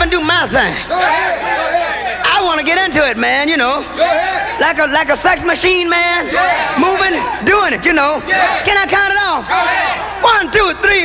and do my thing. Go ahead. Go ahead. I want to get into it, man, you know. Go ahead. Like a sex machine, man. Yeah. Moving, doing it, you know. Yeah. Can I count it off? Go ahead. 1, 2, 3.